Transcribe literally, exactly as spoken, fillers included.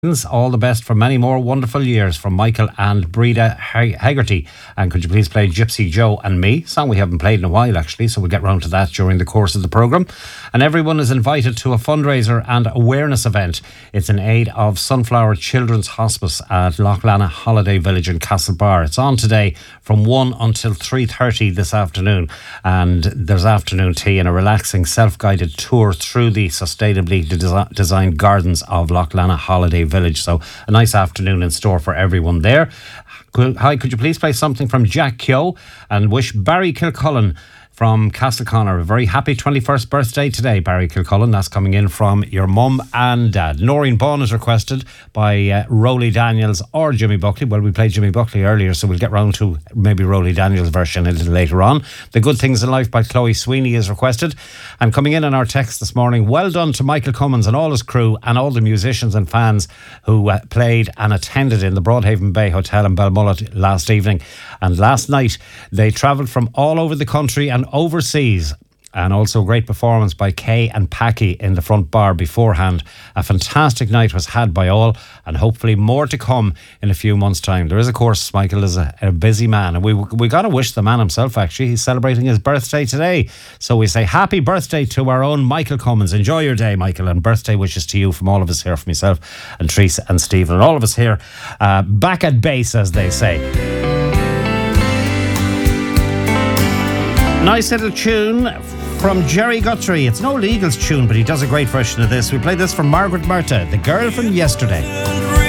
All the best for many more wonderful years from Michael and Breda Hegarty. And could you please play Gypsy Joe and Me? Song we haven't played in a while, actually, so we'll get round to that during the course of the programme. And everyone is invited to a fundraiser and awareness event. It's in aid of Sunflower Children's Hospice at Loughlana Holiday Village in Castlebar. It's on today from one until three thirty this afternoon. And there's afternoon tea and a relaxing self-guided tour through the sustainably desi- designed gardens of Loughlana Holiday Village. So a nice afternoon in store for everyone there. Hi, could you please play something from Jack Keogh and wish Barry Kilcullen from Castleconnor a very happy twenty-first birthday today, Barry Kilcullen. That's coming in from your mum and dad. Noreen Bawn is requested by uh, Rowley Daniels or Jimmy Buckley. Well, we played Jimmy Buckley earlier, so we'll get round to maybe Rowley Daniels' version a little later on. The Good Things in Life by Chloe Sweeney is requested. And coming in on our text this morning, well done to Michael Cummins and all his crew and all the musicians and fans who uh, played and attended in the Broadhaven Bay Hotel in Balmullet last evening. And last night, they travelled from all over the country and overseas. And also great performance by Kay and Packy in the front bar beforehand. A fantastic night was had by all, and hopefully more to come in a few months' time. There is, of course, Michael is a, a busy man, and we we got to wish the man himself, actually. He's celebrating his birthday today. So we say happy birthday to our own Michael Cummins. Enjoy your day, Michael, and birthday wishes to you from all of us here, from myself and Teresa and Stephen and all of us here, uh, back at base, as they say. Nice little tune from Jerry Guthrie. It's no Eagles tune, but he does a great version of this. We played this from Margaret Murta, The Girl from Yesterday.